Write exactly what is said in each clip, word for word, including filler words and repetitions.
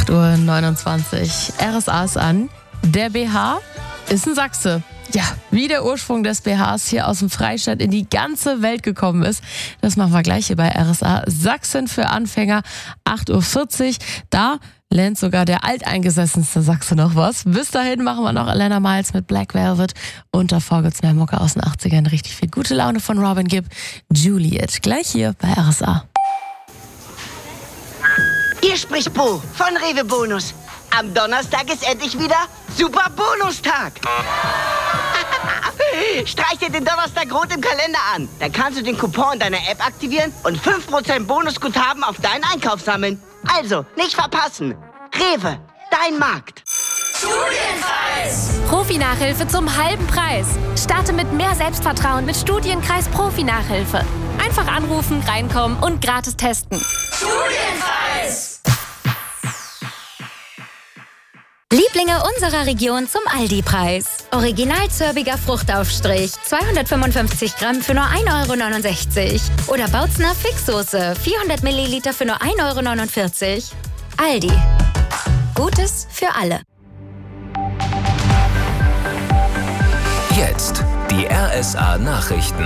acht Uhr neunundzwanzig. R S A ist an. Der B H ist ein Sachse. Ja, wie der Ursprung des B Hs hier aus dem Freistaat in die ganze Welt gekommen ist, das machen wir gleich hier bei R S A. Sachsen für Anfänger, acht Uhr vierzig. Da lernt sogar der alteingesessenste Sachse noch was. Bis dahin machen wir noch Elena Miles mit Black Velvet. Und davor gibt's mehr Mucke aus den achtzigern. Richtig viel gute Laune von Robin Gibb. Juliet, gleich hier bei R S A. Hier spricht Bo von Rewe Bonus. Am Donnerstag ist endlich wieder Super Bonustag. Streich dir den Donnerstag rot im Kalender an. Dann kannst du den Coupon in deiner App aktivieren und fünf Prozent Bonusguthaben auf deinen Einkauf sammeln. Also, nicht verpassen. Rewe, dein Markt. Studienkreis! Profi-Nachhilfe zum halben Preis. Starte mit mehr Selbstvertrauen mit Studienkreis Profi-Nachhilfe. Einfach anrufen, reinkommen und gratis testen. Studienkreis! Lieblinge unserer Region zum Aldi-Preis. Original zörbiger Fruchtaufstrich, zweihundertfünfundfünfzig Gramm für nur ein Euro neunundsechzig. Oder Bautzner Fixsoße, vierhundert Milliliter für nur ein Euro neunundvierzig. Aldi. Gutes für alle. Jetzt die R S A-Nachrichten.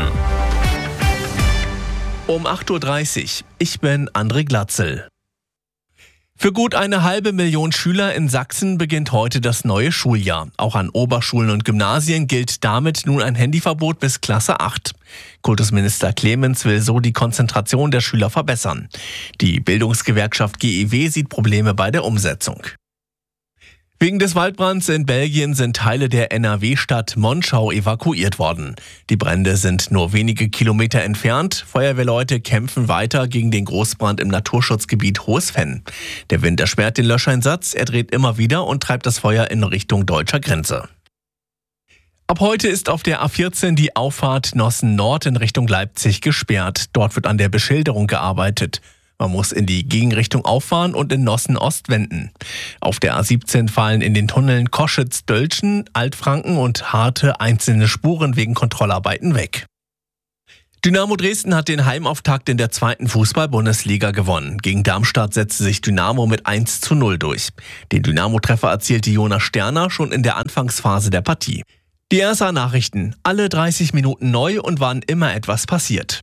Um acht Uhr dreißig. Ich bin André Glatzel. Für gut eine halbe Million Schüler in Sachsen beginnt heute das neue Schuljahr. Auch an Oberschulen und Gymnasien gilt damit nun ein Handyverbot bis Klasse acht. Kultusminister Clemens will so die Konzentration der Schüler verbessern. Die Bildungsgewerkschaft G E W sieht Probleme bei der Umsetzung. Wegen des Waldbrands in Belgien sind Teile der N R W-Stadt Monschau evakuiert worden. Die Brände sind nur wenige Kilometer entfernt. Feuerwehrleute kämpfen weiter gegen den Großbrand im Naturschutzgebiet Hohes Venn. Der Wind erschwert den Löscheinsatz, er dreht immer wieder und treibt das Feuer in Richtung deutscher Grenze. Ab heute ist auf der A vierzehn die Auffahrt Nossen Nord in Richtung Leipzig gesperrt. Dort wird an der Beschilderung gearbeitet. Man muss in die Gegenrichtung auffahren und in Nossen Ost wenden. Auf der A siebzehn fallen in den Tunneln Koschitz-Dölzschen, Altfranken und Harte einzelne Spuren wegen Kontrollarbeiten weg. Dynamo Dresden hat den Heimauftakt in der zweiten Fußball-Bundesliga gewonnen. Gegen Darmstadt setzte sich Dynamo mit eins zu null durch. Den Dynamo-Treffer erzielte Jonas Sterner schon in der Anfangsphase der Partie. Die R S A-Nachrichten, alle dreißig Minuten neu und wann immer etwas passiert.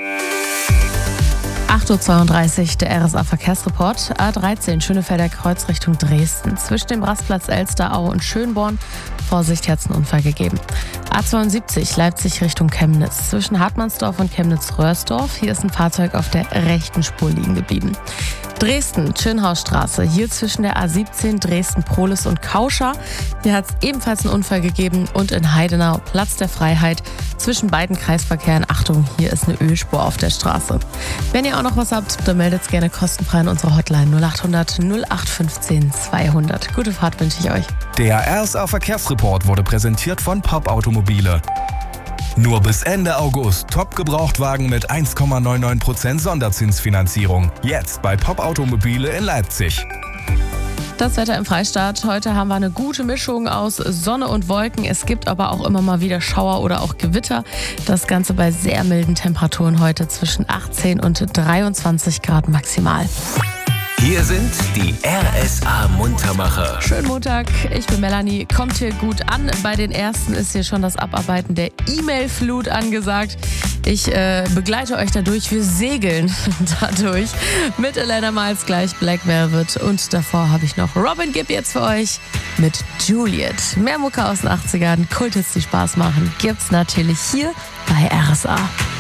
acht Uhr zweiunddreißig, der R S A-Verkehrsreport. A dreizehn, Schönefelder Kreuz Richtung Dresden. Zwischen dem Rastplatz Elsteraue und Schönborn. Vorsicht, hat es einen Unfall gegeben. A zweiundsiebzig, Leipzig Richtung Chemnitz. Zwischen Hartmannsdorf und Chemnitz-Röhrsdorf. Hier ist ein Fahrzeug auf der rechten Spur liegen geblieben. Dresden, Schönhausstraße, hier zwischen der A siebzehn, Dresden-Prohlis und Kauscha. Hier hat es ebenfalls einen Unfall gegeben und in Heidenau, Platz der Freiheit, zwischen beiden Kreisverkehren. Achtung, hier ist eine Ölspur auf der Straße. Wenn ihr auch noch was habt, dann meldet es gerne kostenfrei in unsere Hotline null acht hundert null acht fünfzehn zweihundert. Gute Fahrt wünsche ich euch. Der R S A-Verkehrsreport wurde präsentiert von Pop Automobile. Nur bis Ende August Top-Gebrauchtwagen mit eins Komma neunundneunzig Prozent Sonderzinsfinanzierung. Jetzt bei Pop Automobile in Leipzig. Das Wetter im Freistaat. Heute haben wir eine gute Mischung aus Sonne und Wolken. Es gibt aber auch immer mal wieder Schauer oder auch Gewitter. Das Ganze bei sehr milden Temperaturen heute zwischen achtzehn und dreiundzwanzig Grad maximal. Hier sind die R S A-Muntermacher. Schönen Montag, ich bin Melanie. Kommt hier gut an. Bei den ersten ist hier schon das Abarbeiten der E-Mail-Flut angesagt. Ich äh, begleite euch dadurch. Wir segeln dadurch. Mit Elena Miles gleich Black Velvet. Und davor habe ich noch Robin Gibb jetzt für euch mit Juliet. Mehr Mucke aus den achtzigern, Kulthits, die Spaß machen, gibt's natürlich hier bei R S A.